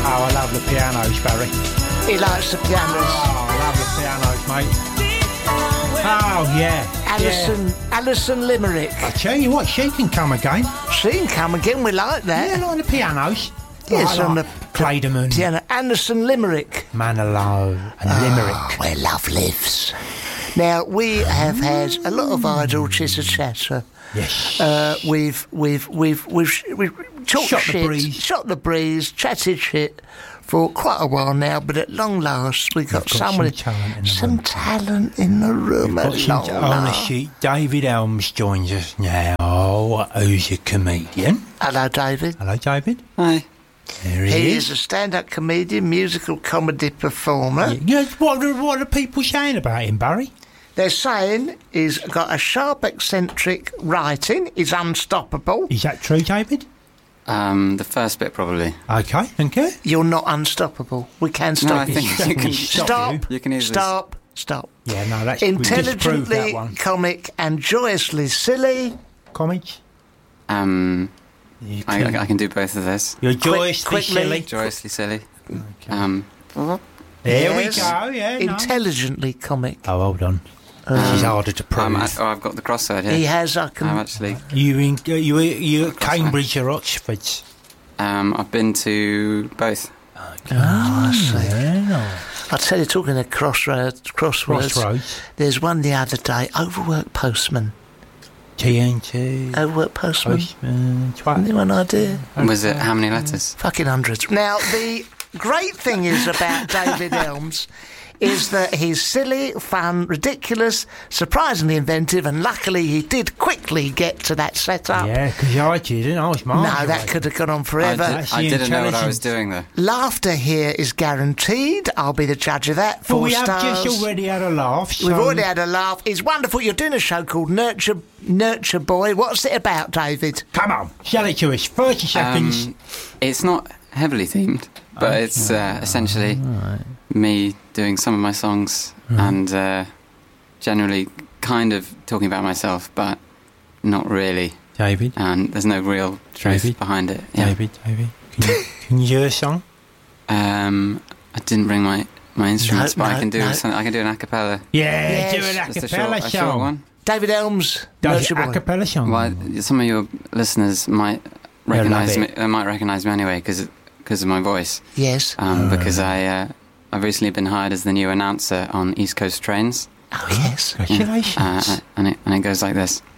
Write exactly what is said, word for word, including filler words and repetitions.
Oh, I love the pianos, Barry. He likes the pianos. Oh, I love the pianos, mate. Oh, yeah. Alison, yeah. Alison Limerick. I tell you what, she can come again. She can come again, we like that. Yeah, like the pianos. Yes, like, on like the Clayderman. piano. Anderson Limerick. Manilow and oh, Limerick. Where love lives. Now, we have had a lot of idle chitter-chatter. Yes. Uh, we've, we've, we've, we've, we've talked shot shit, the breeze. shot the breeze, chatted shit for quite a while now, but at long last we've got, got someone, some talent in the some room. talent in the room. We've got at some long t- on the last. sheet. David Elms joins us now. Oh, who's a comedian? Hello, David. Hello, David. Hi. There he, He is. is a stand-up comedian, musical comedy performer. Yeah, yeah, what, are, what are people saying about him, Barry? They're saying he's got a sharp, eccentric writing. He's unstoppable. Is that true, David? Um, the first bit, probably. Okay, thank you. You're not unstoppable. We can stop No, I you. think you can Stop Stop. you. You can easily... Stop. Stop. Yeah, no, that's we disproved that Intelligently one. comic and joyously silly. Comments? Um, You I, can- I, I can do both of those. You're joyously quickly. silly. Joyously silly. Okay. Um, There Yes. we go, yeah. No. Intelligently comic. Oh, hold on. this is harder to prove. um, I, oh, I've got the crossword here. He has, I I've can... actually... you in you you at Cambridge or Oxford? Um, I've been to both. Oh, I see. Yeah, no. I'll tell you, talking of crossroads, crossroads, Crossroads. there's one the other day, Overworked Postman. T N T. Overworked Postman. Postman. Twat. Anyone idea? Was it how many letters? Fucking hundreds. Now, the great thing is about David Elms is that he's silly, fun, ridiculous, surprisingly inventive, and luckily he did quickly get to that setup. Yeah, because I didn't. I was No, marginalised. that could have gone on I, forever. did, That's I the didn't know what I was intelligence. doing, though. Laughter here is guaranteed. I'll be the judge of that. Four Well, we stars. have just already had a laugh. So We've already had a laugh. It's wonderful. You're doing a show called Nurture Nurture Boy. What's it about, David? Come on, sell it to us. thirty seconds. Um, it's not heavily themed, but it's uh, essentially me doing some of my songs and uh, generally kind of talking about myself, but not really. David. And there's no real truth David? behind it. Yeah. David, David. Can you, can you do a song? Um, I didn't bring my, my instruments, No, but no, I can do no. some, I can do an a cappella. Yeah, Yes. do an Just a acapella short, a short song. one. David Elms, Does Nurture a Boy. cappella song. Well, some of your listeners might They'll recognise love me. it. They might recognise me anyway because of my voice. Yes. Um, Uh. because I uh, I've recently been hired as the new announcer on East Coast trains, Oh, yes. Congratulations. uh, and it and it goes like this.